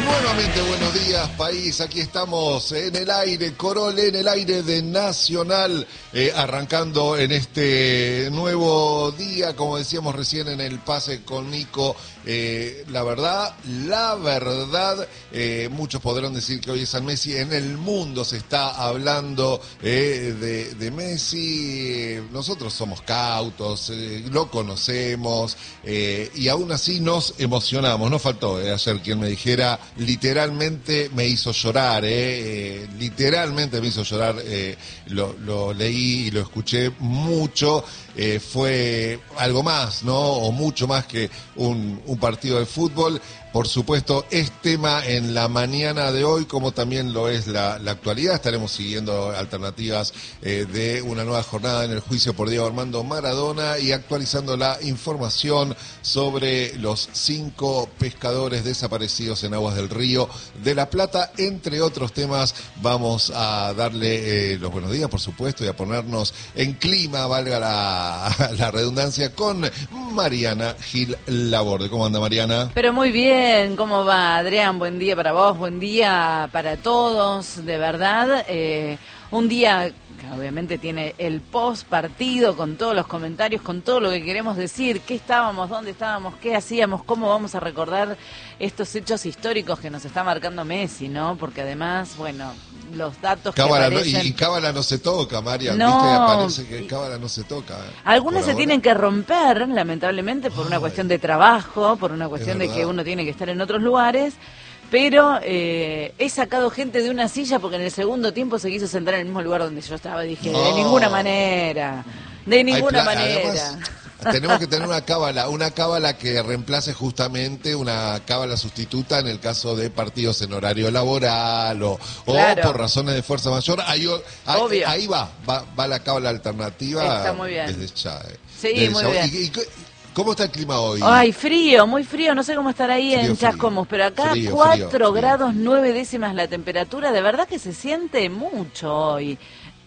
Nuevamente buenos días país, aquí estamos en el aire, Corol en el aire de Nacional, arrancando en este nuevo día, como decíamos recién en el pase con Nico. La verdad, muchos podrán decir que hoy es San Messi, en el mundo se está hablando de Messi, nosotros somos cautos, lo conocemos y aún así nos emocionamos. No faltó ayer quien me dijera, literalmente me hizo llorar, literalmente me hizo llorar, lo leí y lo escuché mucho. Fue algo más, ¿no? O mucho más que un partido de fútbol. Por supuesto, es tema en la mañana de hoy, como también lo es la actualidad. Estaremos siguiendo alternativas de una nueva jornada en el juicio por Diego Armando Maradona y actualizando la información sobre los 5 pescadores desaparecidos en aguas del Río de la Plata. Entre otros temas, vamos a darle los buenos días, por supuesto, y a ponernos en clima, valga la redundancia, con Mariana Gil Laborde. ¿Cómo anda, Mariana? Pero muy bien, ¿cómo va, Adrián? Buen día para vos, buen día para todos, de verdad. Un día que obviamente tiene el post partido con todos los comentarios, con todo lo que queremos decir, qué estábamos, dónde estábamos, qué hacíamos, cómo vamos a recordar estos hechos históricos que nos está marcando Messi, ¿no? Porque además, bueno, los datos Cábala, que aparecen... y Cábala no se toca, María, no, viste, aparece que Cábala no se toca. Algunas se tienen que romper, lamentablemente, por una cuestión de trabajo, por una cuestión de que uno tiene que estar en otros lugares, pero he sacado gente de una silla porque en el segundo tiempo se quiso sentar en el mismo lugar donde yo estaba. Dije, de ninguna manera, de ninguna manera. Además, tenemos que tener una cábala que reemplace justamente una cábala sustituta en el caso de partidos en horario laboral o Claro. por razones de fuerza mayor. Ahí va la cábala alternativa. Está muy bien. Desde ya. Sí, desde muy ya. bien. ¿Y cómo está el clima hoy? Ay, frío, muy frío, no sé cómo estar ahí Frío, en Chascomús, pero acá frío, 4 grados 9 décimas la temperatura, de verdad que se siente mucho hoy.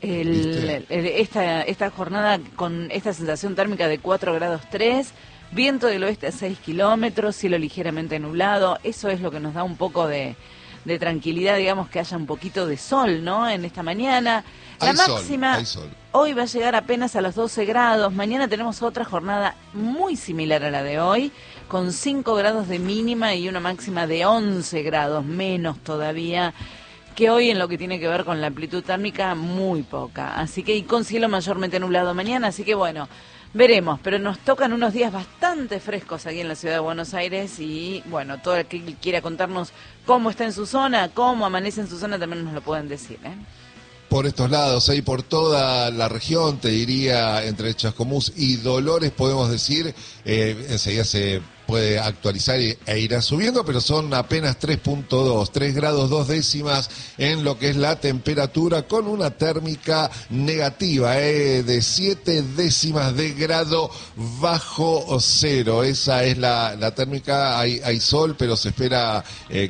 Esta jornada con esta sensación térmica de 4 grados 3, viento del oeste a 6 kilómetros, cielo ligeramente nublado, eso es lo que nos da un poco de tranquilidad, digamos, que haya un poquito de sol, ¿no? En esta mañana. La máxima hay sol. Hoy va a llegar apenas a los 12 grados, mañana tenemos otra jornada muy similar a la de hoy, con 5 grados de mínima y una máxima de 11 grados, menos todavía que hoy en lo que tiene que ver con la amplitud térmica, muy poca. Así que, y con cielo mayormente nublado mañana, así que bueno, veremos, pero nos tocan unos días bastante frescos aquí en la ciudad de Buenos Aires y bueno, todo el que quiera contarnos cómo está en su zona, cómo amanece en su zona, también nos lo pueden decir, ¿eh? Por estos lados, ahí por toda la región, te diría, entre Chascomús y Dolores, podemos decir, enseguida se puede actualizar e irá subiendo, pero son apenas 3 grados 2 décimas en lo que es la temperatura, con una térmica negativa de 7 décimas de grado bajo cero. Esa es la térmica, hay sol, pero se espera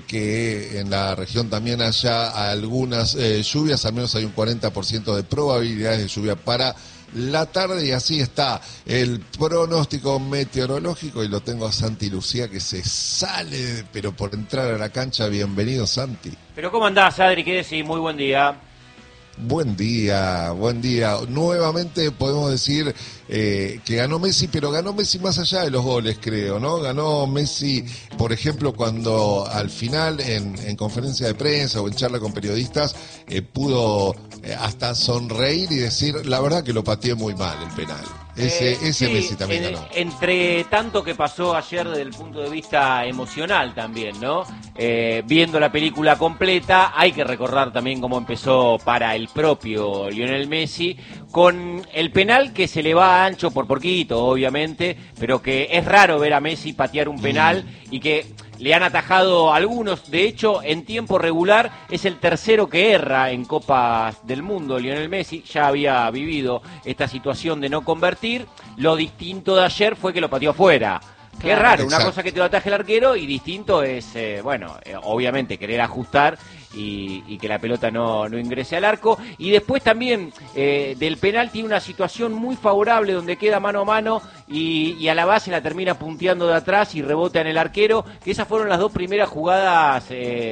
que en la región también haya algunas lluvias, al menos hay un 40% de probabilidades de lluvia para la tarde, y así está el pronóstico meteorológico, y lo tengo a Santi Lucía que se sale, pero por entrar a la cancha. Bienvenido, Santi. Pero ¿cómo andás, Adri? ¿Qué decís? Muy buen día. Buen día. Nuevamente podemos decir que ganó Messi, pero ganó Messi más allá de los goles, creo, ¿no? Ganó Messi, por ejemplo, cuando al final en conferencia de prensa o en charla con periodistas pudo hasta sonreír y decir, la verdad que lo pateé muy mal el penal. Ese sí, Messi también ganó. Entre tanto que pasó ayer desde el punto de vista emocional también, ¿no? Viendo la película completa, hay que recordar también cómo empezó para el propio Lionel Messi, con el penal que se le va ancho por poquito, obviamente, pero que es raro ver a Messi patear un penal y que le han atajado algunos. De hecho, en tiempo regular es el tercero que erra en Copas del Mundo. Lionel Messi ya había vivido esta situación de no convertir. Lo distinto de ayer fue que lo pateó afuera. Qué raro, Exacto. Una cosa que te lo ataje el arquero y distinto es, obviamente querer ajustar y que la pelota no ingrese al arco. Y después también del penal tiene una situación muy favorable donde queda mano a mano y a la base la termina punteando de atrás y rebota en el arquero, que esas fueron las dos primeras jugadas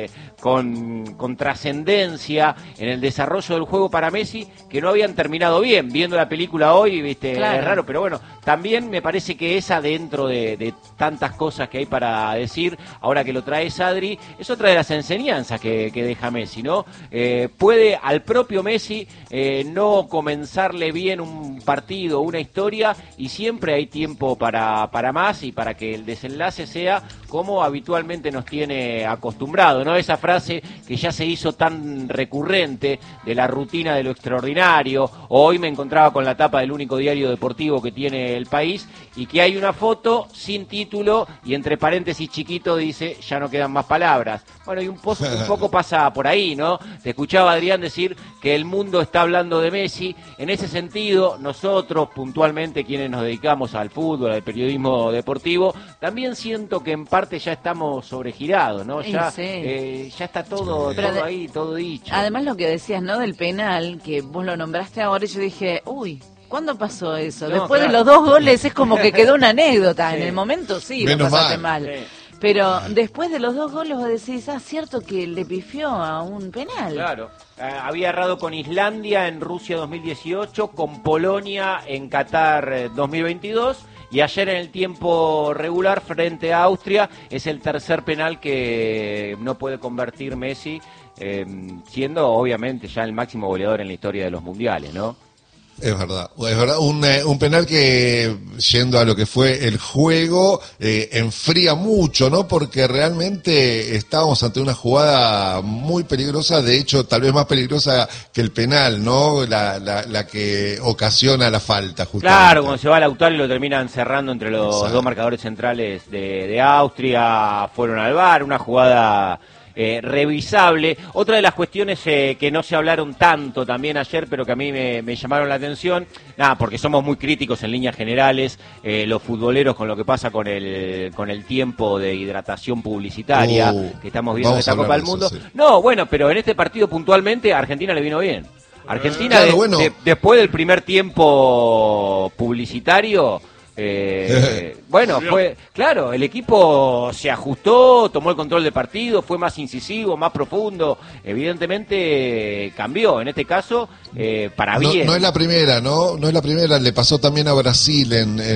con trascendencia en el desarrollo del juego para Messi, que no habían terminado bien. Viendo la película hoy, viste, claro, es raro, pero bueno, también me parece que esa, dentro de tantas cosas que hay para decir, ahora que lo trae Adri, es otra de las enseñanzas que deja Messi, ¿no? Puede al propio Messi no comenzarle bien un partido, una historia, y siempre hay tiempo para más y para que el desenlace sea como habitualmente nos tiene acostumbrado, ¿no? Esa frase que ya se hizo tan recurrente de la rutina de lo extraordinario. Hoy me encontraba con la tapa del único diario deportivo que tiene el país y que hay una foto sin título y entre paréntesis chiquito dice ya no quedan más palabras. Bueno, y un poco pasa por ahí, ¿no? Te escuchaba, Adrián, decir que el mundo está hablando de Messi. En ese sentido, nosotros puntualmente, quienes nos dedicamos al fútbol, al periodismo deportivo, también siento que en parte ya estamos sobregirados, ¿no? Ya, sí. Ya está todo ahí, todo dicho. Además lo que decías, ¿no? Del penal, que vos lo nombraste ahora y yo dije, uy, ¿cuándo pasó eso? No, después claro. de los 2 goles es como que quedó una anécdota. Sí. En el momento sí, Menos lo pasaste mal. mal. Sí. Pero después de los 2 goles vos decís, cierto que le pifió a un penal. Claro. Había errado con Islandia en Rusia 2018, con Polonia en Qatar 2022, y ayer en el tiempo regular frente a Austria es el tercer penal que no puede convertir Messi, siendo obviamente ya el máximo goleador en la historia de los mundiales, ¿no? Es verdad. Un penal que, yendo a lo que fue el juego, enfría mucho, ¿no? Porque realmente estábamos ante una jugada muy peligrosa, de hecho, tal vez más peligrosa que el penal, ¿no? La que ocasiona la falta, justamente. Claro, cuando se va Lautaro y lo terminan cerrando entre los Exacto. dos marcadores centrales de Austria, fueron al VAR, una jugada revisable. Otra de las cuestiones que no se hablaron tanto también ayer, pero que a mí me llamaron la atención, porque somos muy críticos en líneas generales, los futboleros, con lo que pasa con el tiempo de hidratación publicitaria que estamos viendo en esta Copa del Mundo. Sí. No, bueno, pero en este partido puntualmente a Argentina le vino bien. Argentina, claro, después del primer tiempo publicitario, bueno, claro, el equipo se ajustó, tomó el control del partido, fue más incisivo, más profundo, evidentemente cambió, en este caso, para bien. No es la primera, ¿no? No es la primera, le pasó también a Brasil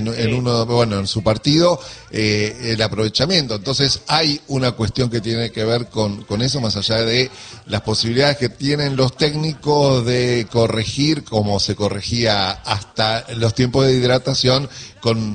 en su partido, el aprovechamiento. Entonces hay una cuestión que tiene que ver con eso, más allá de las posibilidades que tienen los técnicos de corregir, como se corregía hasta los tiempos de hidratación, con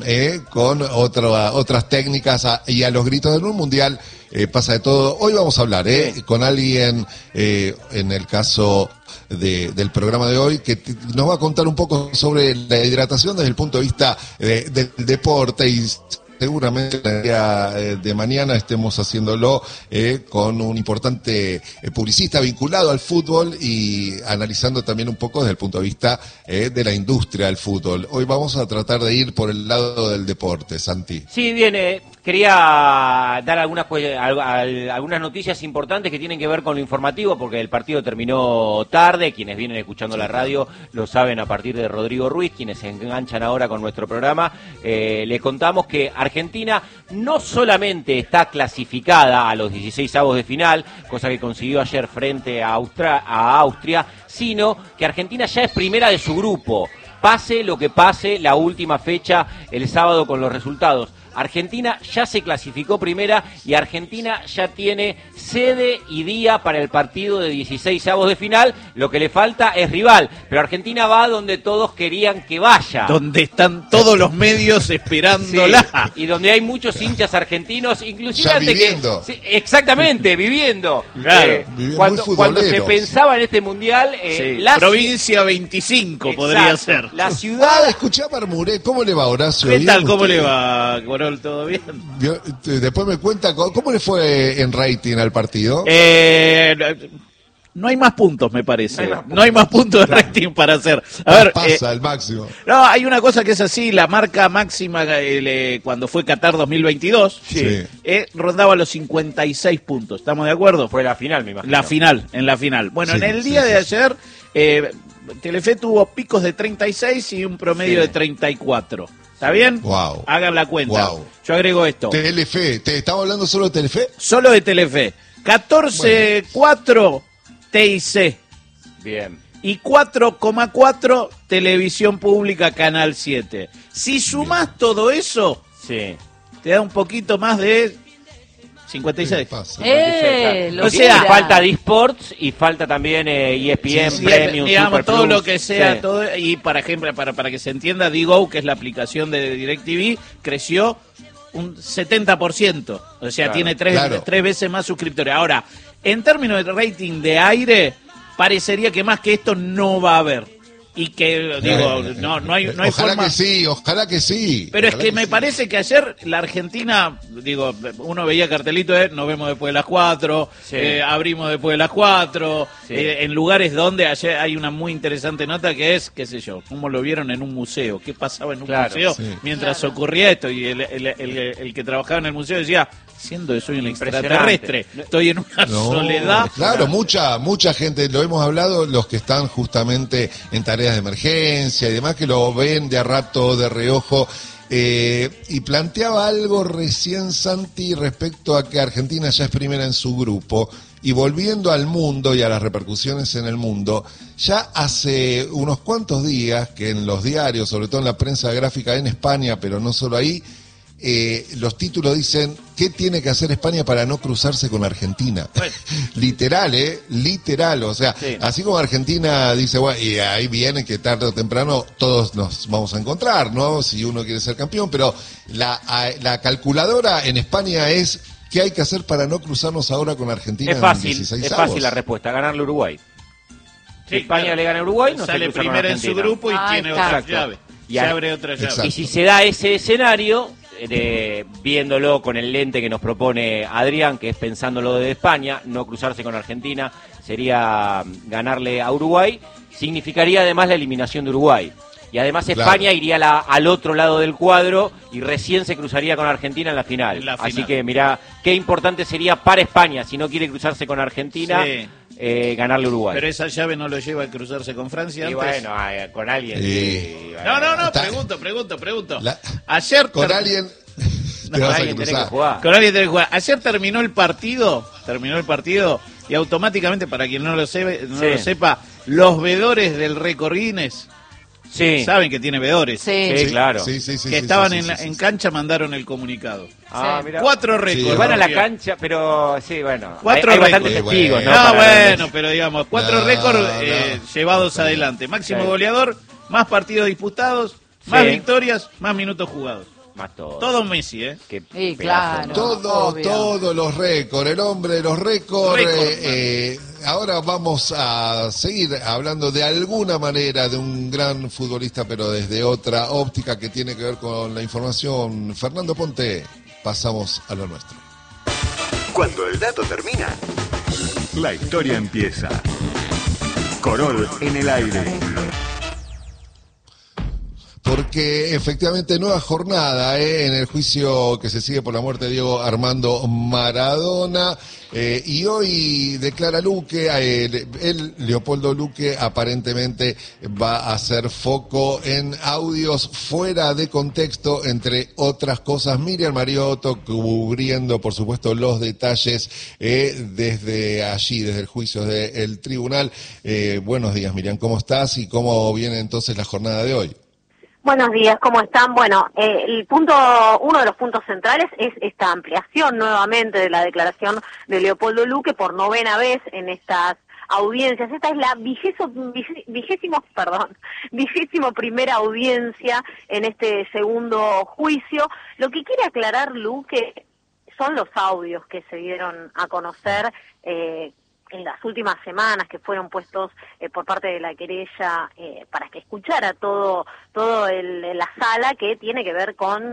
otras técnicas y a los gritos en un mundial pasa de todo. Hoy vamos a hablar con alguien, en el caso del programa de hoy, que nos va a contar un poco sobre la hidratación desde el punto de vista del deporte, y seguramente el día de mañana estemos haciéndolo con un importante publicista vinculado al fútbol y analizando también un poco desde el punto de vista de la industria del fútbol. Hoy vamos a tratar de ir por el lado del deporte, Santi. Sí, bien, quería dar algunas noticias importantes que tienen que ver con lo informativo, porque el partido terminó tarde. Quienes vienen escuchando la radio lo saben a partir de Rodrigo Ruiz, quienes se enganchan ahora con nuestro programa. Le contamos que Argentina no solamente está clasificada a los 16avos de final, cosa que consiguió ayer frente a Austria, sino que Argentina ya es primera de su grupo. Pase lo que pase la última fecha el sábado con los resultados. Argentina ya se clasificó primera y Argentina ya tiene sede y día para el partido de 16avos de final. Lo que le falta es rival, pero Argentina va donde todos querían que vaya. Donde están todos los medios esperándola. Sí, y donde hay muchos hinchas argentinos, inclusive ya antes viviendo. Sí, exactamente, viviendo. Claro. Cuando se pensaba en este mundial, provincia 25 podría ser. La ciudad. Escuché a Marmuré, ¿cómo le va, Horacio? ¿Qué tal? ¿Bien ¿Cómo usted? le va, Corol? ¿Todo bien? Después me cuenta, ¿cómo le fue en rating al partido? no hay más puntos, me parece. No hay más No hay más puntos de rating para hacer. A ver, Pasa el máximo. no, hay una cosa que es así, la marca máxima cuando fue Qatar 2022, Sí. rondaba los 56 puntos. ¿Estamos de acuerdo? Fue la final, me imagino. En la final. Bueno, Sí, en el sí, día sí, de sí. ayer, Telefe tuvo picos de 36 y un promedio Sí. de 34. ¿Está bien? Wow. Hagan la cuenta. Wow. Yo agrego esto. Telefe, ¿te estamos hablando solo de Telefe? Solo de Telefe. 14,4 TIC Bien. y 4,4 Televisión Pública Canal 7. Si sumás todo eso, Sí. te da un poquito más de 56. Pasa. O sea, sea, falta D-Sports y falta también ESPN, Sí, sí. Premium, Digamos, Super todo Plus. lo que sea, Sí. todo, y por ejemplo, para que se entienda, Digo, que es la aplicación de DirecTV, creció un 70%. O sea, Claro, tiene claro. tres veces más suscriptores. Ahora, en términos de rating de aire, parecería que más que esto no va a haber. Y que, digo, no hay Ojalá forma... que sí, ojalá que sí. Pero es Ojalá que me sí. parece que ayer la Argentina, digo, uno veía cartelito de nos vemos después de las 4, Sí. abrimos después de las 4, Sí. en lugares donde ayer hay una muy interesante nota que es, qué sé yo, cómo lo vieron en un museo, qué pasaba en un Claro, museo sí. mientras Claro. ocurría esto, y el que trabajaba en el museo decía, siendo que soy un Impresionante. extraterrestre, estoy en una No, soledad. Claro, mucha gente, lo hemos hablado, los que están justamente en tareas de emergencia y demás, que lo ven de a rato, de reojo. Y planteaba algo recién Santi respecto a que Argentina ya es primera en su grupo. Y volviendo al mundo y a las repercusiones en el mundo, ya hace unos cuantos días que en los diarios, sobre todo en la prensa gráfica en España, pero no solo ahí, los títulos dicen ¿qué tiene que hacer España para no cruzarse con Argentina? Bueno. Literal, o sea, Sí. así como Argentina dice, bueno, y ahí viene que tarde o temprano todos nos vamos a encontrar, ¿no? Si uno quiere ser campeón, pero la calculadora en España es ¿qué hay que hacer para no cruzarnos ahora con Argentina Es en fácil, 16 es avos? fácil la respuesta, ganarle a Uruguay. Sí, España claro. le gana a Uruguay, no se sale cruza con primero en su Argentina. grupo y Ahí tiene está. otra Exacto. llave. Y Se ahí- abre otra llave. Exacto. Y si se da ese escenario, viéndolo con el lente que nos propone Adrián, que es pensándolo de España, no cruzarse con Argentina, sería ganarle a Uruguay, significaría además la eliminación de Uruguay. Y además Claro. España iría al otro lado del cuadro y recién se cruzaría con Argentina en la final. En la Así final. que mirá, qué importante sería para España, si no quiere cruzarse con Argentina, Sí. ganarle a Uruguay. Pero esa llave no lo lleva a cruzarse con Francia Y antes. bueno, con alguien. Sí. sí, No, Está- pregunto. La- Ayer Con alguien te vas a alguien tenés que cruzar. jugar. con alguien tenés que jugar. Ayer terminó el partido y automáticamente, para quien no lo sepa, los vedores del récord Guinness Sí. saben que tiene vedores. Sí. Sí, claro. Sí, sí, sí, que sí, estaban sí, en, sí, sí, en sí. cancha, mandaron el comunicado. Ah, Sí. mirá. 4 récords. Sí, Van a la rompió. cancha, pero sí, bueno. 4 hay bastantes récords. testigos, ¿no? No, Para bueno, pero digamos, 4 No, récords no. llevados adelante. Máximo Sí. goleador, más partidos disputados, más Sí. victorias, más minutos jugados. Más todo. Todo Messi, ¿eh? Qué Sí, pedazo, claro. ¿no? Todos los récords, el hombre de los récords. Récord, Ahora vamos a seguir hablando de alguna manera de un gran futbolista, pero desde otra óptica que tiene que ver con la información. Fernando Ponte, pasamos a lo nuestro. Cuando el dato termina, la historia empieza. Corol en el aire. Porque efectivamente nueva jornada en el juicio que se sigue por la muerte de Diego Armando Maradona, y hoy declara Luque, él, Leopoldo Luque, aparentemente va a hacer foco en audios fuera de contexto, entre otras cosas. Miriam Mariotto cubriendo, por supuesto, los detalles desde allí, desde el juicio del tribunal. Buenos días, Miriam, ¿cómo estás y cómo viene entonces la jornada de hoy? Buenos días, ¿cómo están? Bueno, uno de los puntos centrales es esta ampliación nuevamente de la declaración de Leopoldo Luque por 9ª vez en estas audiencias. Esta es la vigésimo primera audiencia en este segundo juicio. Lo que quiere aclarar Luque son los audios que se dieron a conocer en las últimas semanas, que fueron puestos por parte de la querella para que escuchara todo la sala, que tiene que ver con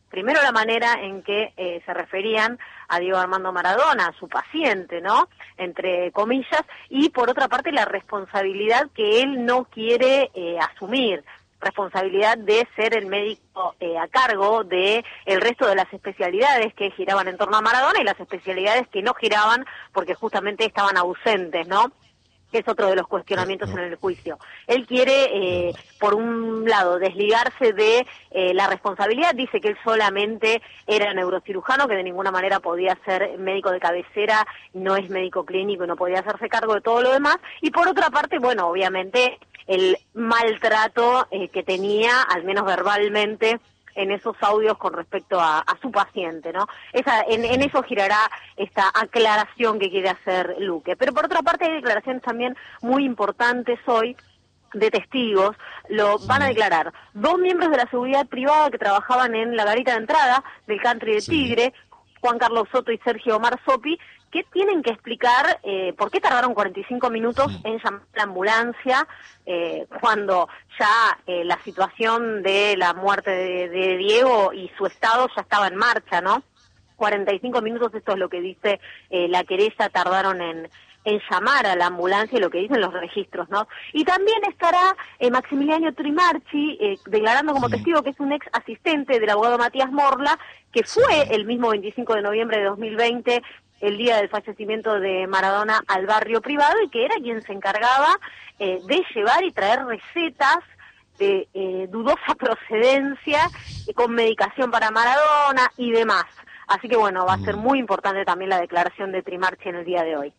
primero la manera en que se referían a Diego Armando Maradona, a su paciente, ¿no? Entre comillas, y por otra parte la responsabilidad que él no quiere asumir, responsabilidad de ser el médico a cargo de el resto de las especialidades que giraban en torno a Maradona y las especialidades que no giraban porque justamente estaban ausentes, ¿no? Que es otro de los cuestionamientos en el juicio. Él quiere, por un lado, desligarse de la responsabilidad, dice que él solamente era neurocirujano, que de ninguna manera podía ser médico de cabecera, no es médico clínico y no podía hacerse cargo de todo lo demás, y por otra parte, bueno, obviamente, el maltrato que tenía, al menos verbalmente, en esos audios con respecto a su paciente, ¿no? En eso girará esta aclaración que quiere hacer Luque. Pero por otra parte hay declaraciones también muy importantes hoy de testigos. Lo van a declarar 2 miembros de la seguridad privada que trabajaban en la garita de entrada del country de Tigre, Juan Carlos Soto y Sergio Omar Sopi, que tienen que explicar por qué tardaron 45 minutos en llamar a la ambulancia cuando ya la situación de la muerte de Diego y su estado ya estaba en marcha, ¿no? 45 minutos, esto es lo que dice la querella, tardaron en llamar a la ambulancia y lo que dicen los registros, ¿no? Y también estará Maximiliano Trimarchi declarando como testigo, que es un ex asistente del abogado Matías Morla, que fue el mismo 25 de noviembre de 2020, el día del fallecimiento de Maradona, al barrio privado, y que era quien se encargaba de llevar y traer recetas de dudosa procedencia con medicación para Maradona y demás. Así que bueno, va a ser muy importante también la declaración de Trimarchi en el día de hoy.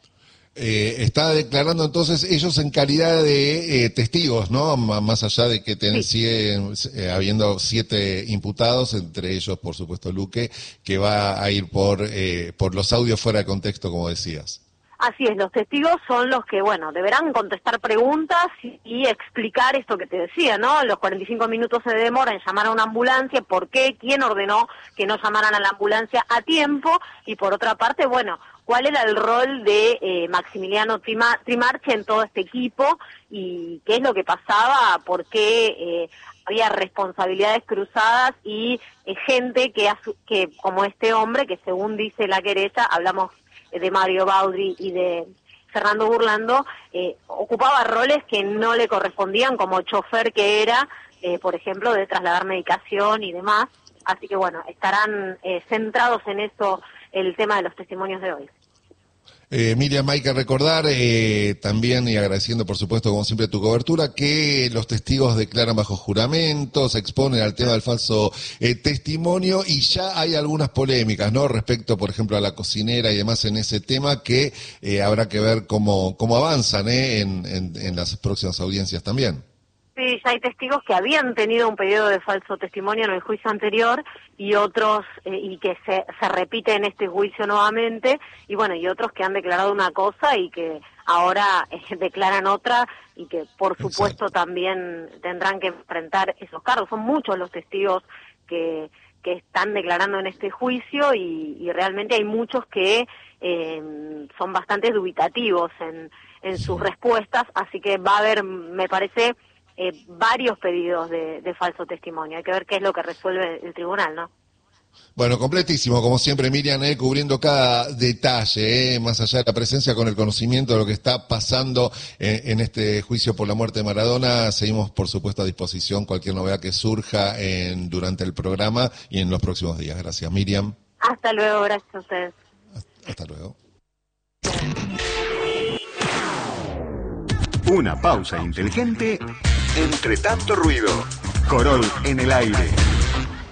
Está declarando entonces ellos en calidad de testigos, ¿no? Más allá de que siguen habiendo 7 imputados, entre ellos, por supuesto, Luque, que va a ir por los audios fuera de contexto, como decías. Así es, los testigos son los que, bueno, deberán contestar preguntas y explicar esto que te decía, ¿no? Los 45 minutos se demora en llamar a una ambulancia, ¿por qué? ¿Quién ordenó que no llamaran a la ambulancia a tiempo? Y por otra parte, bueno, ¿cuál era el rol de Maximiliano Trimarchi en todo este equipo? ¿Y qué es lo que pasaba? ¿Por qué había responsabilidades cruzadas y gente que, como este hombre, que según dice la querella, hablamos de Mario Baudry y de Fernando Burlando, ocupaba roles que no le correspondían, como chofer que era, por ejemplo, de trasladar medicación y demás. Así que bueno, estarán centrados en eso el tema de los testimonios de hoy. Miriam, hay que recordar también, y agradeciendo por supuesto como siempre tu cobertura, que los testigos declaran bajo juramento, se exponen al tema del falso testimonio, y ya hay algunas polémicas, ¿no? Respecto, por ejemplo, a la cocinera y demás en ese tema, que habrá que ver cómo avanzan en las próximas audiencias también. Sí, ya hay testigos que habían tenido un pedido de falso testimonio en el juicio anterior y otros, y que se repite en este juicio nuevamente, y bueno, y otros que han declarado una cosa y que ahora declaran otra, y que por supuesto también tendrán que enfrentar esos cargos. Son muchos los testigos que están declarando en este juicio y realmente hay muchos que son bastante dubitativos en sus respuestas, así que va a haber, me parece, varios pedidos de falso testimonio. Hay que ver qué es lo que resuelve el tribunal, ¿no? Bueno, completísimo, como siempre, Miriam, cubriendo cada detalle, más allá de la presencia, con el conocimiento de lo que está pasando en este juicio por la muerte de Maradona. Seguimos, por supuesto, a disposición cualquier novedad que surja durante el programa y en los próximos días. Gracias, Miriam. Hasta luego, gracias a ustedes. Hasta luego. Una pausa inteligente entre tanto ruido. Corol en el aire.